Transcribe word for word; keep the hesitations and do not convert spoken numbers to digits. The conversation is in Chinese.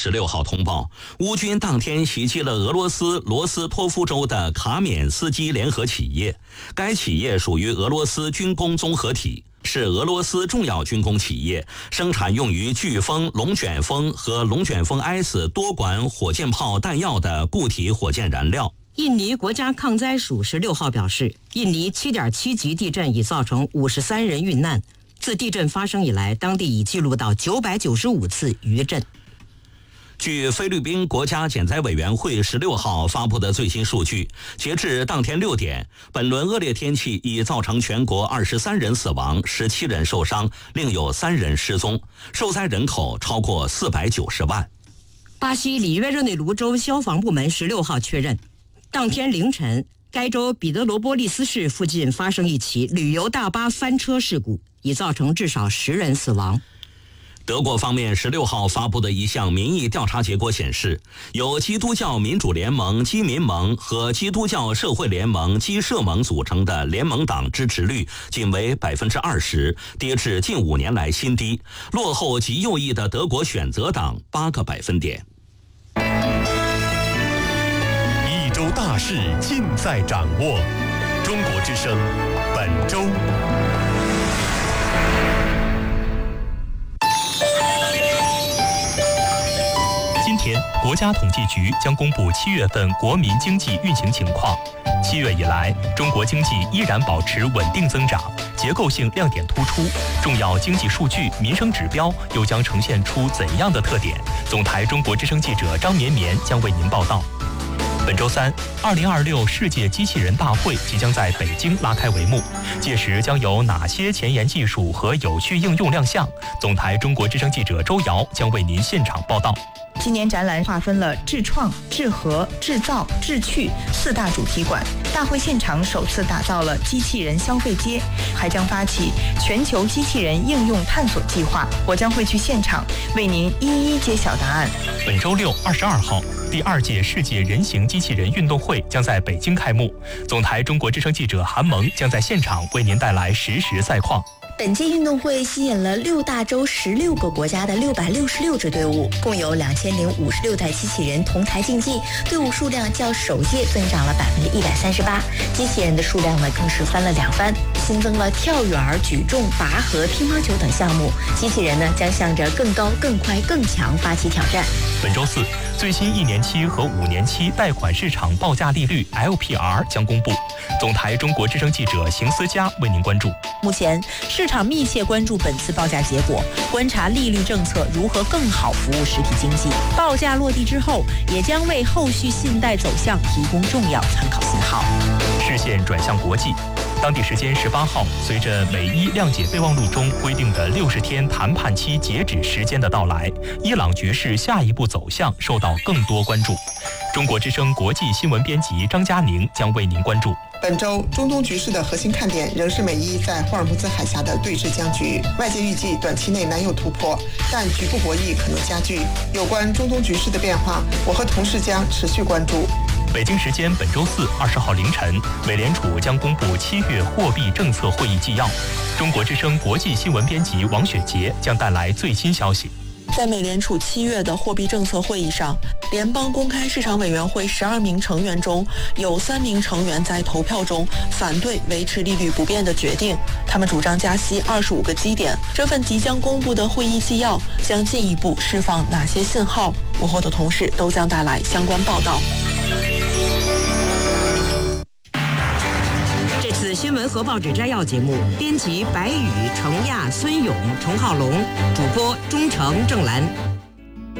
十六号通报，乌军当天袭击了俄罗斯罗斯托夫州的卡缅斯基联合企业。该企业属于俄罗斯军工综合体，是俄罗斯重要军工企业，生产用于飓风、龙卷风和龙卷风 S 多管火箭炮弹药的固体火箭燃料。 印尼国家抗灾署十六号表示，印尼 七点七 级地震已造成五十三人遇难。自地震发生以来，当地已记录到九百九十五次余震。 据菲律宾国家减灾委员会十六号发布的最新数据，截至当天六点，本轮恶劣天气已造成全国二十三人死亡，十七人受伤，另有三人失踪，受灾人口超过四百九十万。 巴西里约热内卢州消防部门十六号确认，当天凌晨，该州彼得罗波利斯市附近发生一起旅游大巴翻车事故，已造成至少十人死亡。 德国方面十六号发布的一项民意调查结果显示，由基督教民主联盟基民盟和基督教社会联盟基社盟组成的联盟党支持率仅为百分之二十，跌至近五年来新低，落后极右翼的德国选择党八个百分点。 一周大事尽在掌握，中国之声本周。今天，国家统计局将公布七月份国民经济运行情况。七月以来，中国经济依然保持稳定增长，结构性亮点突出，重要经济数据、民生指标又将呈现出怎样的特点？总台中国之声记者张绵绵将为您报道。本周三，二零二六世界机器人大会即将在北京拉开帷幕，届时将有哪些前沿技术和有趣应用亮相？总台中国之声记者周瑶将为您现场报道。 今年展览划分了智创、智和、制造、智趣四大主题馆。大会现场首次打造了机器人消费街，还将发起全球机器人应用探索计划。我将会去现场为您一一揭晓答案。 本周六二十二号，第二届世界人形机器人运动会将在北京开幕。总台中国之声记者韩萌将在现场为您带来实时赛况。 本届运动会吸引了六大洲十六个国家的六百六十六支队伍，共有两千零五十六台机器人同台竞技，队伍数量较首届增长了百分之一百三十八，机器人的数量呢更是翻了两番，新增了跳远、举重、拔河、乒乓球等项目，机器人呢将向着更高、更快、更强发起挑战。 本周四，最新一年期和五年期贷款市场报价利率 L P R 将公布。总台中国之声记者邢思佳为您关注。 目前，市场密切关注本次报价结果，观察利率政策如何更好服务实体经济。报价落地之后，也将为后续信贷走向提供重要参考信号。 视线转向国际。当地时间十八号，随着美伊谅解备忘录中规定的六十天谈判期截止时间的到来，伊朗局势下一步走向受到更多关注。中国之声国际新闻编辑张嘉宁将为您关注。 本周中东局势的核心看点仍是美伊在霍尔木兹海峡的对峙僵局，外界预计短期内难有突破，但局部博弈可能加剧。有关中东局势的变化，我和同事将持续关注。 北京时间本周四二十号凌晨，美联储将公布七月货币政策会议纪要。中国之声国际新闻编辑王雪杰将带来最新消息。 在美联储七月的货币政策会议上，联邦公开市场委员会十二名成员中有三名成员在投票中反对维持利率不变的决定，他们主张加息二十五个基点。这份即将公布的会议纪要将进一步释放哪些信号？我和我的同事都将带来相关报道。 这次新闻和报纸摘要节目，编辑白宇、程亚、孙勇、崇浩龙，主播钟诚、郑兰。